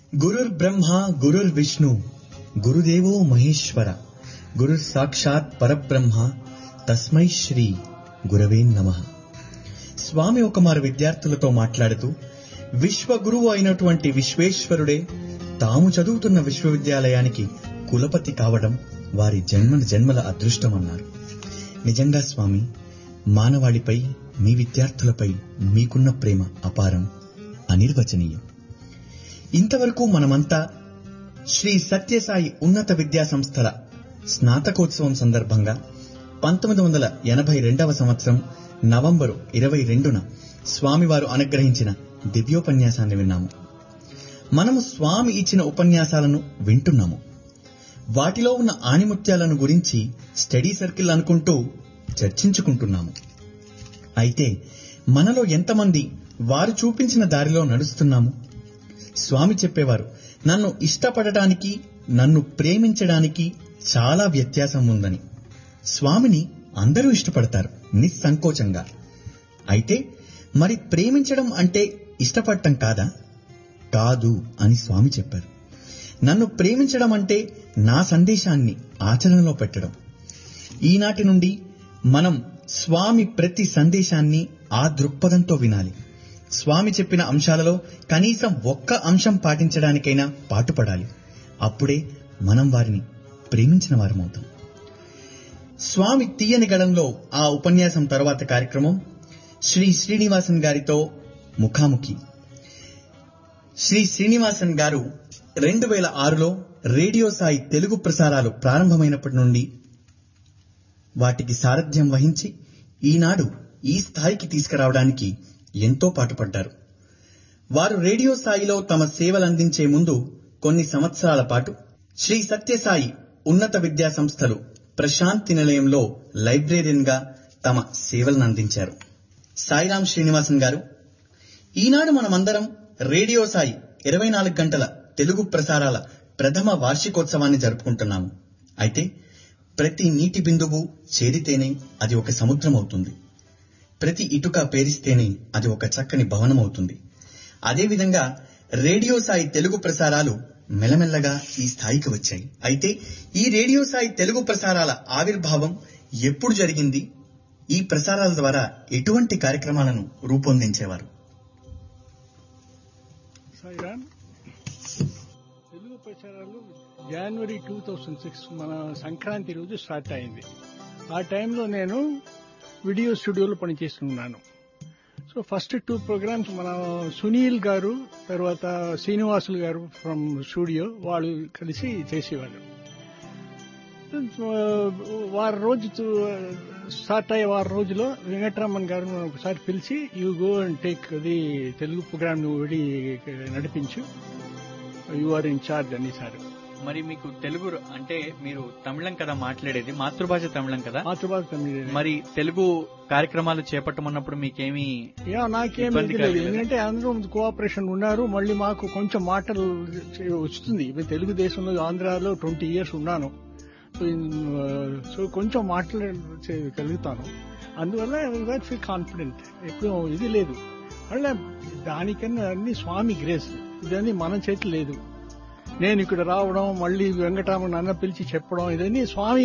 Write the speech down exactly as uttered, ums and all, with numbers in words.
గురుర్ బ్రహ్మ గురుర్ విష్ణు గురుదేవో మహేశ్వర గురుర్ సాక్షాత్ పరబ్రహ్మ తస్మై శ్రీ గురవే నమః. స్వామి ఒకమారు విద్యార్థులతో మాట్లాడుతూ విశ్వగురువు అయినటువంటి విశ్వేశ్వరుడే తాము చదువుతున్న విశ్వవిద్యాలయానికి కులపతి కావడం వారి జన్మ జన్మల అదృష్టమన్నారు. నిజంగా స్వామి, మానవాళిపై, మీ విద్యార్థులపై మీకున్న ప్రేమ అపారం, అనిర్వచనీయం. ఇంతవరకు మనమంతా శ్రీ సత్యసాయి ఉన్నత విద్యా సంస్థల స్నాతకోత్సవం సందర్భంగా పంతొమ్మిది వందల ఎనభై రెండవ సంవత్సరం నవంబరు ఇరవై రెండున స్వామివారు అనుగ్రహించిన దివ్యోపన్యాసాన్ని విన్నాము. మనము స్వామి ఇచ్చిన ఉపన్యాసాలను వింటున్నాము. వాటిలో ఉన్న ఆణిముత్యాలను గురించి స్టడీ సర్కిల్ అనుకుంటూ చర్చించుకుంటున్నాము. అయితే మనలో ఎంతమంది వారు చూపించిన దారిలో నడుస్తున్నాము? స్వామి చెప్పేవారు, నన్ను ఇష్టపడటానికి, నన్ను ప్రేమించడానికి చాలా వ్యత్యాసం ఉందని. స్వామిని అందరూ ఇష్టపడతారు నిస్సంకోచంగా. అయితే మరి ప్రేమించడం అంటే ఇష్టపడటం కాదా? కాదు అని స్వామి చెప్పారు. నన్ను ప్రేమించడం అంటే నా సందేశాన్ని ఆచరణలో పెట్టడం. ఈనాటి నుండి మనం స్వామి ప్రతి సందేశాన్ని ఆ దృక్పథంతో వినాలి. స్వామి చెప్పిన అంశాలలో కనీసం ఒక్క అంశం పాటించడానికైనా పాటుపడాలి. అప్పుడే మనం వారిని ప్రేమించిన వారమవుతాం. స్వామి తీయని గళంలో ఆ ఉపన్యాసం తరువాత కార్యక్రమం శ్రీ శ్రీనివాసన్ గారితో ముఖాముఖి. శ్రీ శ్రీనివాసన్ గారు రెండు వేల ఆరులో రేడియో సాయి తెలుగు ప్రసారాలు ప్రారంభమైనప్పటి నుండి వాటికి సారథ్యం వహించి ఈనాడు ఈ స్థాయికి తీసుకురావడానికి ఎంతో పాటుపడ్డారు. వారు రేడియో సాయిలో తమ సేవలందించే ముందు కొన్ని సంవత్సరాల పాటు శ్రీ సత్యసాయి ఉన్నత విద్యా సంస్థలు ప్రశాంతి నిలయంలో లైబ్రేరియన్ గా తమ సేవలను అందించారు. సాయిరాం శ్రీనివాసన్ గారు, ఈనాడు మనమందరం రేడియో సాయి ఇరవై నాలుగు గంటల తెలుగు ప్రసారాల ప్రథమ వార్షికోత్సవాన్ని జరుపుకుంటున్నాము. అయితే ప్రతి నీటి బిందువు చేరితేనే అది ఒక సముద్రం అవుతుంది. ప్రతి ఇటుక పేరిస్తేనే అది ఒక చక్కని భవనం అవుతుంది. అదేవిధంగా రేడియో సాయి తెలుగు ప్రసారాలు మెల్లమెల్లగా ఈ స్థాయికి వచ్చాయి. అయితే ఈ రేడియో సాయి తెలుగు ప్రసారాల ఆవిర్భావం ఎప్పుడు జరిగింది? ఈ ప్రసారాల ద్వారా ఎటువంటి కార్యక్రమాలను రూపొందించేవారు? తెలుగు ప్రచారాలు జనవరి టూ థౌజండ్ సిక్స్ మన సంక్రాంతి రోజు స్టార్ట్ అయింది. ఆ టైంలో నేను వీడియో స్టూడియోలో పనిచేస్తున్నాను. సో ఫస్ట్ టూ ప్రోగ్రామ్స్ మన సునీల్ గారు, తర్వాత శ్రీనివాసులు గారు ఫ్రమ్ స్టూడియో, వాళ్ళు కలిసి చేసేవాళ్ళు. వారం రోజు స్టార్ట్ అయ్యే వారం రోజులో వెంకటరామన్ గారు ఒకసారి పిలిచి, you go and take the Telugu programme నువ్వు వెళ్ళి నడిపించు, యూ ఆర్ ఇన్ చార్జ్ అనేసారు. మరి మీకు తెలుగు అంటే మీరు తమిళం కదా మాట్లాడేది, మాతృభాష తమిళం కదా? మాతృభాష తమిళం. మరి తెలుగు కార్యక్రమాలు చేపట్టమన్నప్పుడు మీకేమి? యా నాకేమీ లేదు, ఎందుకంటే అందరూ కోఆపరేషన్ ఉన్నారు. మళ్ళీ మాకు కొంచెం మాటలు వస్తుంది. తెలుగుదేశంలో ఆంధ్రాలో ట్వంటీ ఇయర్స్ ఉన్నాను. సో కొంచెం మాట్లాడగలుగుతాను. అందువల్ల ఫీల్ కాన్ఫిడెంట్. ఎప్పుడు ఇది లేదు. మళ్ళీ దానికన్నా అన్ని స్వామి గ్రేస్, ఇదన్నీ మన చేతి లేదు. నేను ఇక్కడ రావడం, మళ్ళీ వెంకటరామన్ అన్న పిలిచి చెప్పడం, ఇదన్నీ స్వామి